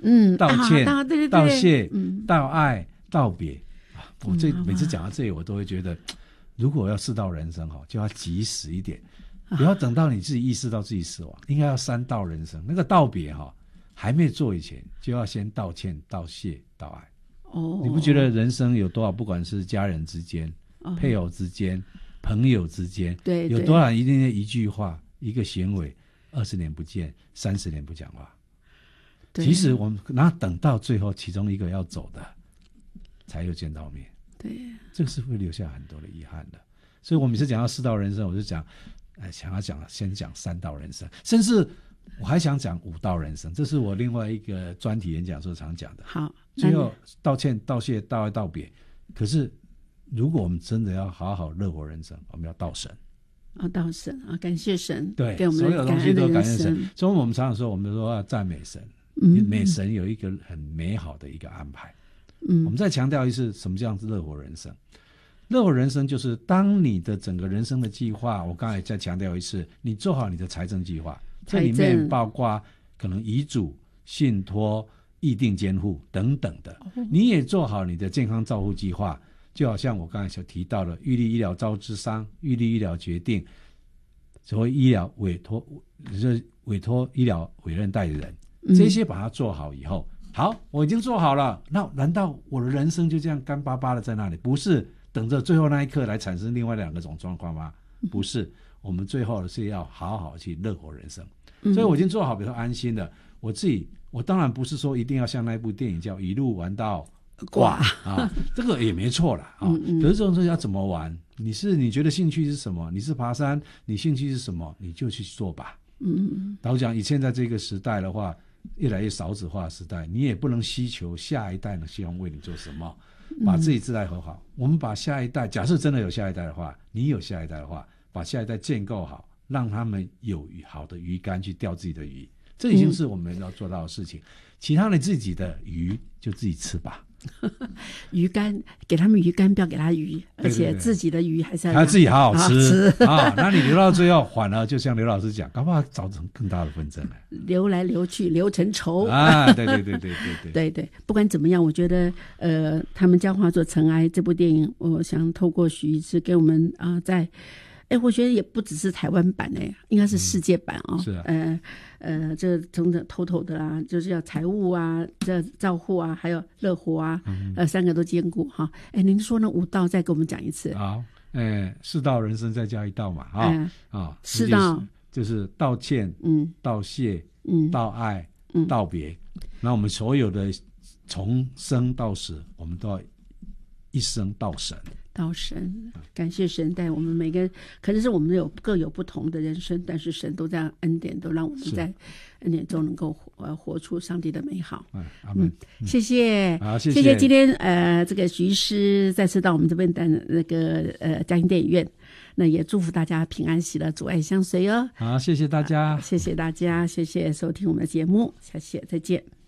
道歉、 对对对道谢、道爱、道别我每次讲到这里，我都会觉得，如果要4道人生就要及时一点，不要等到你自己意识到自己死亡，应该要3道人生。那个道别还没做以前，就要先道歉、道谢、道爱。你不觉得人生有多少，不管是家人之间、配偶之间、朋友之间， 对， 有多少一定的一句话、一个行为，20年不见，30年不讲话。其实我们那等到最后其中一个要走的才又见到面， 对， 这个是会留下很多的遗憾的。所以我每次讲到4道人生，我就讲想要先讲3道人生，甚至我还想讲5道人生，这是我另外一个专题演讲时候常讲的。 好， 最后道歉、道谢、道爱、道别。可是如果我们真的要好好乐活人生，我们要道神。 道神感谢神， 对， 给我们所有东西都感谢神。所以我们常常说，我们说要赞美神，美神有一个很美好的一个安排。我们再强调一次，什么叫乐活人生？乐活人生就是当你的整个人生的计划，我刚才再强调一次，你做好你的财政计划，这里面包括可能遗嘱、信托、议定监护等等的，你也做好你的健康照护计划，就好像我刚才所提到的预立医疗招资商、预立医疗决定，所谓医疗委托医疗委任代理人，这些把它做好以后，好，我已经做好了，那难道我的人生就这样干巴巴的在那里？不是，等着最后那一刻来产生另外2种状况吗？不是，我们最后是要好好去乐活人生。所以我已经做好比较安心的，我当然不是说一定要像那部电影叫一路玩到挂这个也没错啦可是这种事要怎么玩？你觉得兴趣是什么？你是爬山，你兴趣是什么？你就去做吧。老讲以现在这个时代的话，越来越少子化的时代，你也不能希求下一代能希望为你做什么，把自己自爱和好。我们把下一代，假设真的有下一代的话，你有下一代的话，把下一代建构好，让他们有好的鱼竿去钓自己的鱼，这已经是我们要做到的事情。其他你自己的鱼就自己吃吧。 鱼竿给他们鱼竿，不要给他鱼，而且自己的鱼还是要自己好好吃那你留到最后，反而就像刘老师讲，搞不好造成更大的纷争了， 流来流去，流成仇对，不管怎么样，我觉得他们将化作尘埃这部电影，我想透过许医师给我们我觉得也不只是台湾版应该是世界版是这从头的啦，就是要财务啊，这照护啊，还有乐活啊，3个都兼顾您说那5道再给我们讲一次。 好，4道人生再加1道嘛 4道就是道歉、道谢、道爱、道别。那我们所有的从生到死，我们都要一生道神。 道神，感谢神带我们每个人，可能是我们各有不同的人生，但是神都在恩典，都让我们在恩典中能够活出上帝的美好。谢谢，谢谢今天这个徐医师再次到我们这边的那个嘉欣电影院，那也祝福大家平安喜乐，主爱相随哦。 好，谢谢大家， 谢谢大家，谢谢收听我们的节目，下期再见。